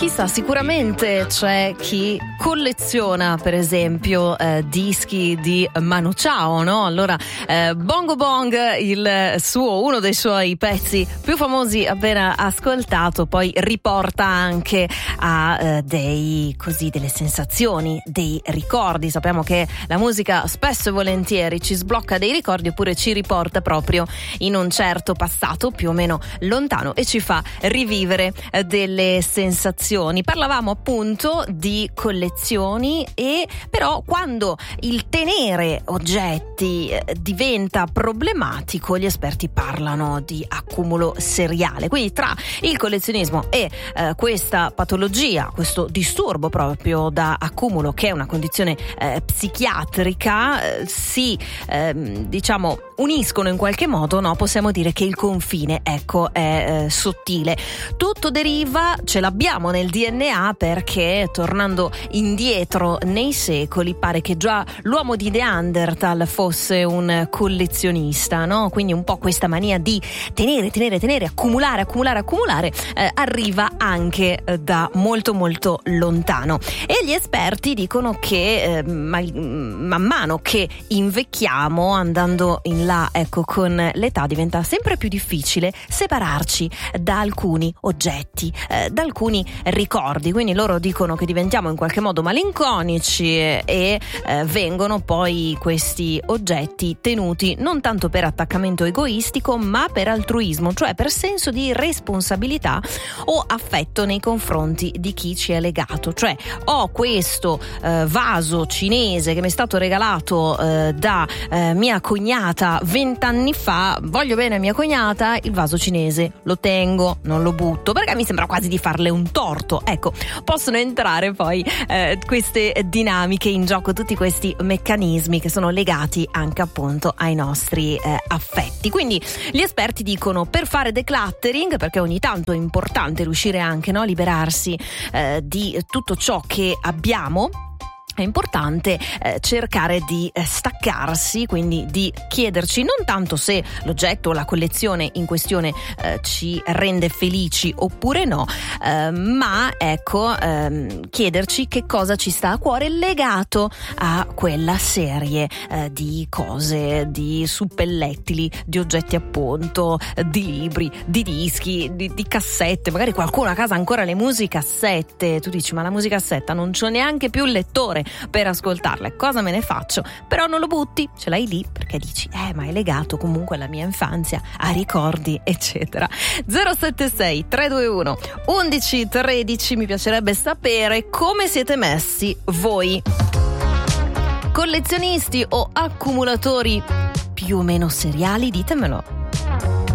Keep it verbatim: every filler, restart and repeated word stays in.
Chissà, sicuramente c'è chi colleziona per esempio eh, dischi di Manu Chao, no? Allora eh, Bongo Bong, il suo, uno dei suoi pezzi più famosi appena ascoltato, poi riporta anche a eh, dei così delle sensazioni, dei ricordi. Sappiamo che la musica spesso e volentieri ci sblocca dei ricordi oppure ci riporta proprio in un certo passato più o meno lontano e ci fa rivivere eh, delle sensazioni. Parlavamo appunto di collezioni, e però quando il tenere oggetti eh, diventa problematico, gli esperti parlano di accumulo seriale. Quindi tra il collezionismo e eh, questa patologia, questo disturbo proprio da accumulo, che è una condizione eh, psichiatrica, eh, si eh, diciamo uniscono in qualche modo, no? Possiamo dire che il confine, ecco, è eh, sottile. Tutto deriva, ce l'abbiamo nel D N A, perché tornando indietro nei secoli pare che già l'uomo di Neanderthal fosse un collezionista, no? Quindi un po' questa mania di tenere, tenere, tenere, accumulare, accumulare, accumulare eh, arriva anche eh, da molto molto lontano. E gli esperti dicono che eh, man, man mano che invecchiamo, andando in là, ecco, con l'età diventa sempre più difficile separarci da alcuni oggetti, eh, da alcuni ricordi. Quindi loro dicono che diventiamo in qualche modo malinconici e, e eh, vengono poi questi oggetti tenuti non tanto per attaccamento egoistico ma per altruismo, cioè per senso di responsabilità o affetto nei confronti di chi ci è legato. Cioè ho questo eh, vaso cinese che mi è stato regalato eh, da eh, mia cognata vent'anni fa, voglio bene a mia cognata, il vaso cinese lo tengo, non lo butto perché mi sembra quasi di farle un torto. Ecco, possono entrare poi eh, queste dinamiche in gioco, tutti questi meccanismi che sono legati anche appunto ai nostri eh, affetti. Quindi gli esperti dicono, per fare decluttering, perché ogni tanto è importante riuscire anche, no, a liberarsi eh, di tutto ciò che abbiamo, è importante eh, cercare di eh, staccarsi, quindi di chiederci non tanto se l'oggetto o la collezione in questione eh, ci rende felici oppure no, eh, ma ecco ehm, chiederci che cosa ci sta a cuore legato a quella serie eh, di cose, di suppellettili, di oggetti appunto, di libri, di dischi, di, di cassette. Magari qualcuno a casa ha ancora le musicassette, tu dici ma la musicassetta non c'ho neanche più il lettore per ascoltarle, cosa me ne faccio? Però non lo butti, ce l'hai lì perché dici eh ma è legato comunque alla mia infanzia, a ricordi eccetera. Zero sette sei tre due uno undici tredici, mi piacerebbe sapere come siete messi voi, collezionisti o accumulatori più o meno seriali, ditemelo.